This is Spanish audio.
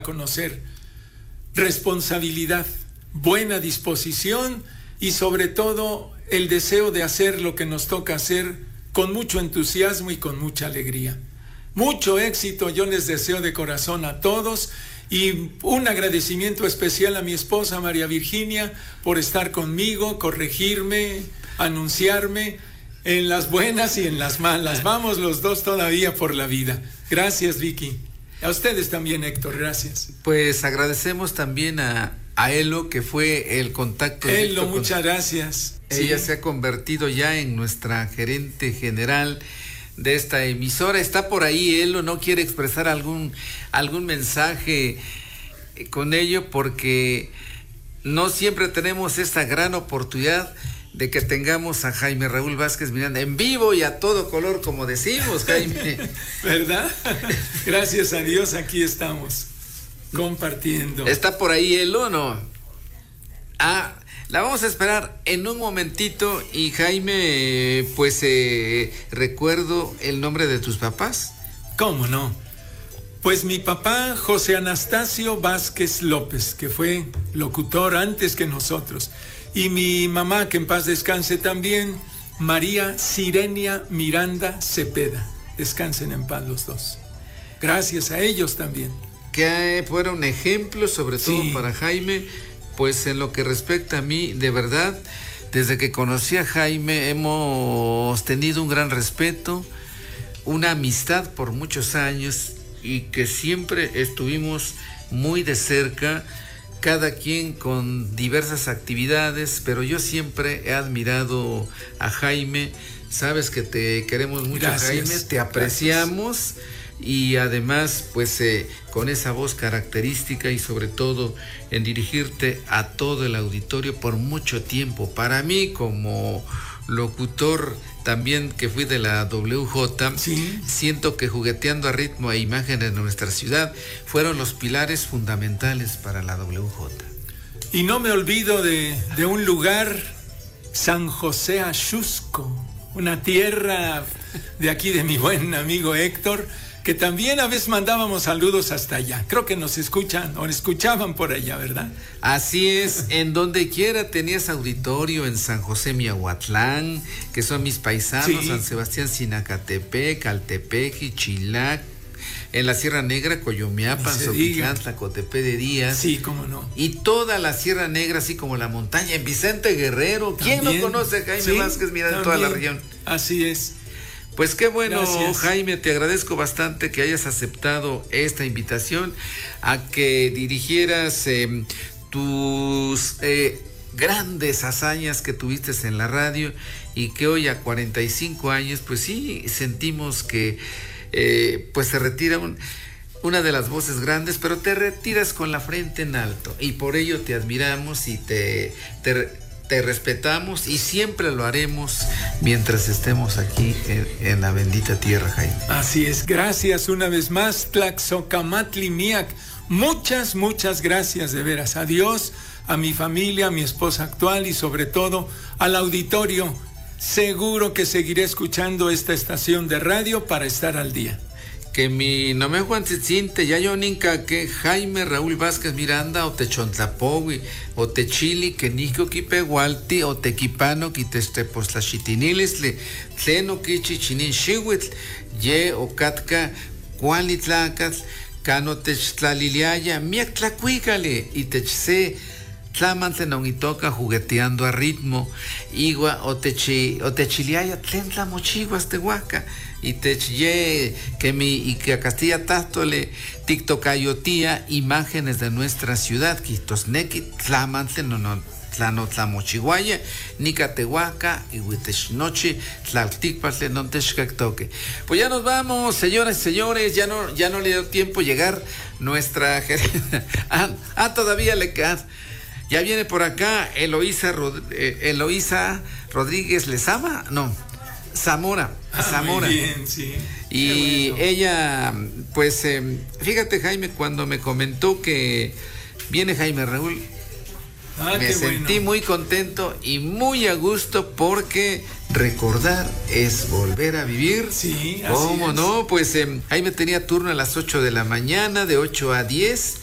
conocer responsabilidad, buena disposición y sobre todo el deseo de hacer lo que nos toca hacer con mucho entusiasmo y con mucha alegría. Mucho éxito yo les deseo de corazón a todos y un agradecimiento especial a mi esposa María Virginia por estar conmigo, corregirme, anunciarme en las buenas y en las malas. Vamos los dos todavía por la vida. Gracias, Vicky. A ustedes también, Héctor, gracias. Pues agradecemos también a Elo, que fue el contacto. Elo, muchas gracias. Ella se ha convertido ya en nuestra gerente general de esta emisora. Está por ahí Elo, no quiere expresar algún mensaje con ello porque no siempre tenemos esta gran oportunidad de que tengamos a Jaime Raúl Vázquez Miranda en vivo y a todo color, como decimos, Jaime. ¿Verdad? Gracias a Dios aquí estamos compartiendo. ¿Está por ahí Elo o no? La vamos a esperar en un momentito. Y Jaime, pues recuerdo el nombre de tus papás. ¿Cómo no? Pues mi papá, José Anastasio Vázquez López, que fue locutor antes que nosotros. Y mi mamá, que en paz descanse también, María Sirenia Miranda Cepeda. Descansen en paz los dos. Gracias a ellos también. Que fueron ejemplos, sobre todo para Jaime. Pues en lo que respecta a mí, de verdad, desde que conocí a Jaime hemos tenido un gran respeto, una amistad por muchos años y que siempre estuvimos muy de cerca, cada quien con diversas actividades, pero yo siempre he admirado a Jaime. Sabes que te queremos mucho, gracias, Jaime, te apreciamos. Gracias. Y además, pues con esa voz característica y sobre todo en dirigirte a todo el auditorio por mucho tiempo. Para mí, como locutor también que fui de la WJ, siento que Jugueteando a Ritmo e Imágenes de Nuestra Ciudad fueron los pilares fundamentales para la WJ. Y no me olvido de un lugar, San José Axusco, una tierra de aquí de mi buen amigo Héctor, que también a veces mandábamos saludos hasta allá. Creo que nos escuchan o escuchaban por allá, ¿verdad? Así es, en donde quiera tenías auditorio, en San José Miahuatlán, que son mis paisanos, San Sebastián Sinacatepec, Caltepec, Chilac, en la Sierra Negra, Coyomeapan, Soquitlán, Tlacotepec de Díaz. Sí, cómo no. Y toda la Sierra Negra, así como la montaña, en Vicente Guerrero. ¿Quién no conoce a Jaime Vázquez Miranda en toda la región? Así es. Pues qué bueno, gracias. Jaime, te agradezco bastante que hayas aceptado esta invitación a que dirigieras tus grandes hazañas que tuviste en la radio y que hoy a 45 años, pues sí, sentimos que pues se retira una de las voces grandes, pero te retiras con la frente en alto y por ello te admiramos y te respetamos y siempre lo haremos mientras estemos aquí en la bendita tierra, Jaime. Así es, gracias una vez más, Tlaxocamatli Miak. Muchas, muchas gracias de veras. A Dios, a mi familia, a mi esposa actual y sobre todo al auditorio. Seguro que seguiré escuchando esta estación de radio para estar al día. Que mi no me Juancitzinte, ya yo ninca que Jaime Raúl Vázquez Miranda o te Chontlapowi o te Chili que Nico Kipehualti o te Kipano que te Postlaxitinilis le Tleno Kichichinin Shiwitl ye o Katka Kualitlacatl Cano te Tlaliliaya Miak Tlacuícale y te se Tlamantle no itoca Jugueteando a Ritmo Igua o te Chiliaya Tlentla Mochiguas Tehuaca y te chille que y que a Castilla Tástole TikTokayotía imágenes de nuestra ciudad Quitosnequi Tlamantle no Tlamochiguaya Nicatehuaca y Huitechnochi Tlalticpatle no Texcactoque. Pues ya nos vamos, señoras y señores, ya no le dio tiempo llegar nuestra gerente. Todavía le queda. Ya viene por acá Eloísa Rodríguez Lezama, no, Zamora. Muy bien, sí. Y bueno, ella, pues, fíjate, Jaime, cuando me comentó que viene Jaime Raúl, me sentí muy contento y muy a gusto porque recordar es volver a vivir. Sí, ¿Cómo no? Pues Jaime tenía turno a las 8 de la mañana, de 8 a 10.